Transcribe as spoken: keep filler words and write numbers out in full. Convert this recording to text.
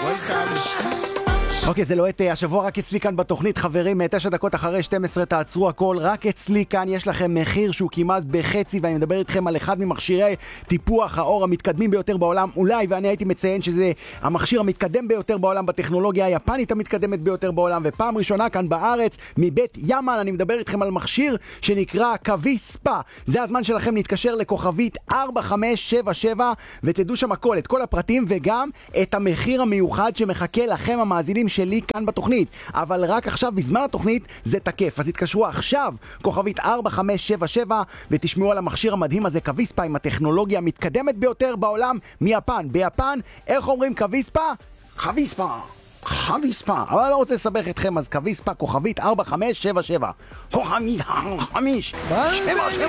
אוקיי, זה לא את השבוע רק אצלי כאן בתוכנית, חברים, תשע דקות אחרי שתים עשרה, תעצרו הכל, רק אצלי כאן יש לכם מחיר שהוא כמעט בחצי, ואני מדבר איתכם על אחד ממכשירי טיפוח האור המתקדמים ביותר בעולם, אולי, ואני הייתי מציין שזה המכשיר המתקדם ביותר בעולם בתכנולוגיה היפנית המתקדמת ביותר בעולם, ופעם ראשונה כאן בארץ, מבית ימן, אני מדבר איתכם על מכשיר שנקרא קוויספה. זה הזמן שלכם להתקשר לכוכבית ארבע חמש שבע שבע, ותדעו שם הכל, את כל הפרטים, וגם את המחיר המיוחד שמחכה לכם המאזינים שלי כאן בתוכנית, אבל רק עכשיו בזמן התוכנית זה תקף, אז התקשרו עכשיו כוכבית ארבע חמש שבע שבע ותשמעו על המכשיר המדהים הזה, קוויספה, עם הטכנולוגיה המתקדמת ביותר בעולם מיפן. ביפן, איך אומרים קוויספה? קוויספה, קוויספה, אבל אני לא רוצה לסבך אתכם, אז קוויספה, כוכבית ארבע חמש שבע שבע, כוכבית חמש שבע שבע